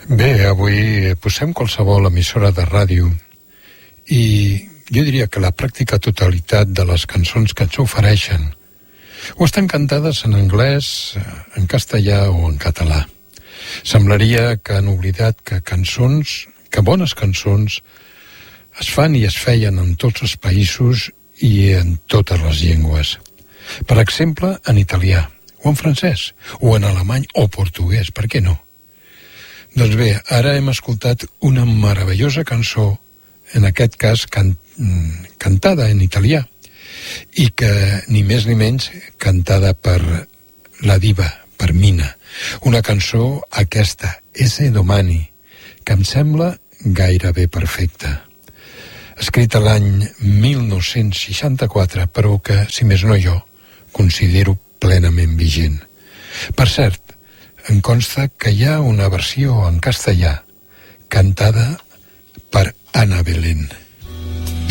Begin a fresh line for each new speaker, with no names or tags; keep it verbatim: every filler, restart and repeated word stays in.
Bé, avui posem qualsevol emissora de ràdio i jo diria que la pràctica totalitat de les cançons que ens ofereixen o estan cantades en anglès, en castellà o en català. Semblaria que han oblidat que cançons, que bones cançons, es fan i es feien en tots els països i en totes les llengües. Per exemple, en italià, o en francès, o en alemany o portuguès, per què no? Doncs bé, ara hem escoltat una meravellosa cançó, en aquest cas can, cantada en italià, i que ni més ni menys cantada per la diva, per Mina. Una cançó, aquesta, Ese Domani, que em sembla gairebé perfecta. Escrita l'any mil nou-cents seixanta-quatre, però que, si més no jo, considero plenament vigent. Per cert, em consta que hi ha una versió en castellà cantada per Ana Belén.